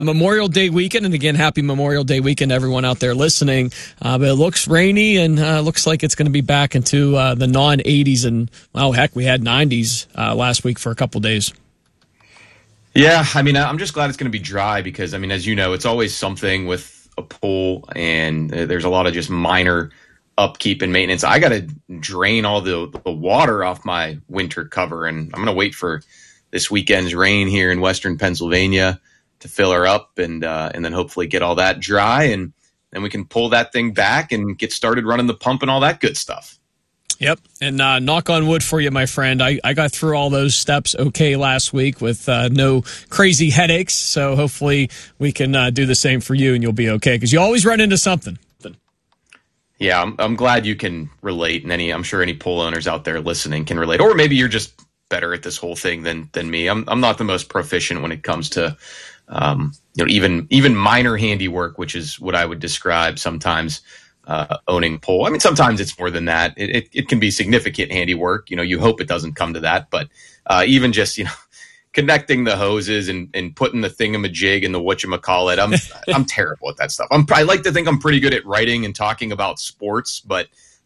Memorial Day weekend, and again, happy Memorial Day weekend, everyone out there listening. But it looks rainy, and looks like it's going to be back into the non-80s, and well, heck, we had 90s last week for a couple days. Yeah, I mean, I'm just glad it's going to be dry because, I mean, as you know, it's always something with a pool, and there's a lot of just minor upkeep and maintenance. I got to drain all the water off my winter cover, and I'm going to wait for this weekend's rain here in western Pennsylvania to fill her up, and then hopefully get all that dry, and then we can pull that thing back and get started running the pump and all that good stuff. Yep, and knock on wood for you, my friend. I got through all those steps okay last week with no crazy headaches, so hopefully we can do the same for you, and you'll be okay, because you always run into something. Yeah, I'm glad you can relate, and I'm sure any pool owners out there listening can relate, or maybe you're just better at this whole thing than me. I'm not the most proficient when it comes to even minor handiwork, which is what I would describe sometimes owning pole. I mean, sometimes it's more than that. It can be significant handiwork. You hope it doesn't come to that, but even just connecting the hoses and putting the thingamajig in the whatchamacallit, I'm terrible at that stuff. I like to think I'm pretty good at writing and talking about sports, but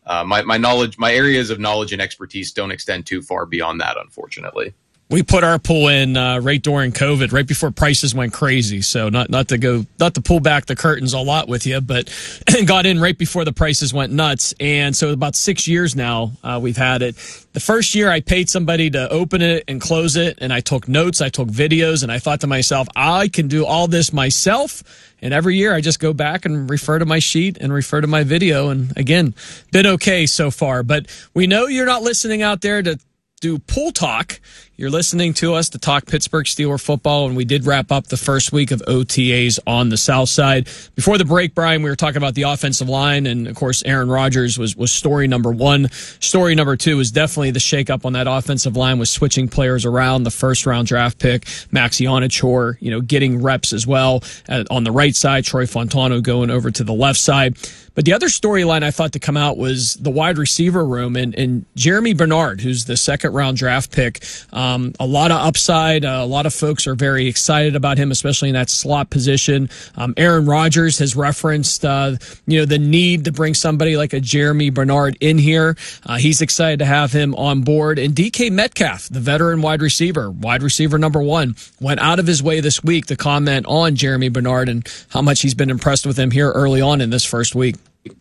my areas of knowledge and expertise don't extend too far beyond that, unfortunately. We put our pool in right during COVID, right before prices went crazy. So not to pull back the curtains a lot with you, but got in right before the prices went nuts. And so about 6 years now, we've had it. The first year I paid somebody to open it and close it, and I took notes, I took videos, and I thought to myself, I can do all this myself. And every year I just go back and refer to my sheet and refer to my video. And again, been okay so far. But we know you're not listening out there to do pool talk. You're listening to us to talk Pittsburgh Steelers football, and we did wrap up the first week of OTAs on the south side. Before the break, Brian, we were talking about the offensive line, and of course Aaron Rodgers was story number one. Story number two is definitely the shakeup on that offensive line with switching players around. The first-round draft pick, Max Ionichor, getting reps as well. On the right side, Troy Fontano going over to the left side. But the other storyline I thought to come out was the wide receiver room and Jeremy Bernard, who's the second-round draft pick. A lot of upside. A lot of folks are very excited about him, especially in that slot position. Aaron Rodgers has referenced, the need to bring somebody like a Jeremy Bernard in here. He's excited to have him on board. And DK Metcalf, the veteran wide receiver number one, went out of his way this week to comment on Jeremy Bernard and how much he's been impressed with him here early on in this first week.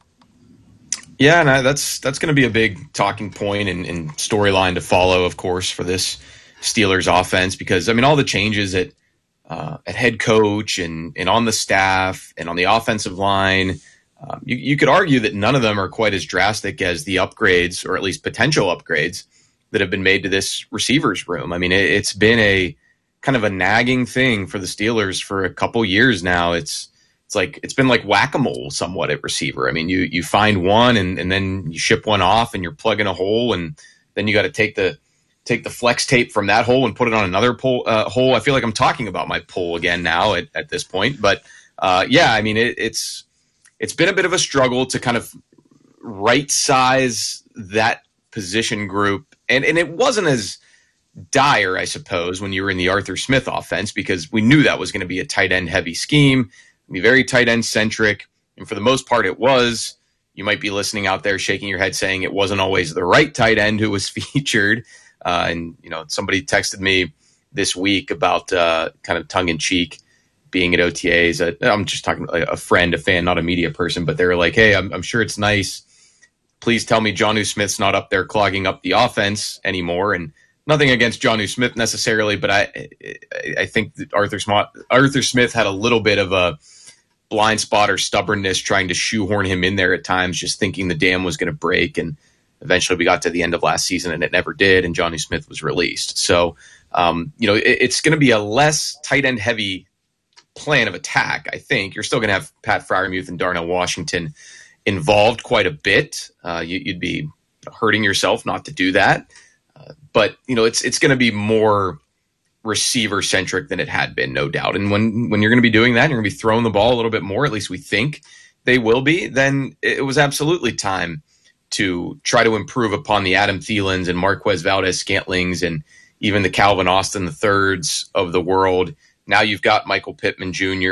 Yeah, and that's going to be a big talking point and storyline to follow, of course, for this Steelers offense, because, I mean, all the changes at head coach and on the staff and on the offensive line, you could argue that none of them are quite as drastic as the upgrades, or at least potential upgrades, that have been made to this receivers room. I mean, it's been a kind of a nagging thing for the Steelers for a couple years now. It's been like whack-a-mole somewhat at receiver. I mean, you find one and then you ship one off and you're plugging a hole, and then you got to take the flex tape from that hole and put it on another hole. I feel like I'm talking about my pull again now at this point. But yeah, I mean, it's been a bit of a struggle to kind of right size that position group. And it wasn't as dire, I suppose, when you were in the Arthur Smith offense, because we knew that was going to be a tight end heavy scheme, be very tight end centric. And for the most part, it was. You might be listening out there shaking your head saying it wasn't always the right tight end who was featured. And, somebody texted me this week about kind of tongue in cheek being at OTAs. I'm just talking like a friend, a fan, not a media person, but they were like, hey, I'm sure it's nice. Please tell me Jonnu Smith's not up there clogging up the offense anymore. And nothing against Jonnu Smith necessarily, but I think that Arthur Smith had a little bit of a blind spot or stubbornness trying to shoehorn him in there at times, just thinking the dam was going to break. And eventually we got to the end of last season and it never did, and Jonnu Smith was released. So, it's going to be a less tight end heavy plan of attack. I think you're still going to have Pat Freiermuth and Darnell Washington involved quite a bit. You'd be hurting yourself not to do that. But, it's going to be more receiver centric than it had been, no doubt. And when you're going to be doing that, you're going to be throwing the ball a little bit more, at least we think they will be, then it was absolutely time to try to improve upon the Adam Thielens and Marquez Valdez-Scantlings and even the Calvin Austin IIIs of the world now you've got Michael Pittman Jr.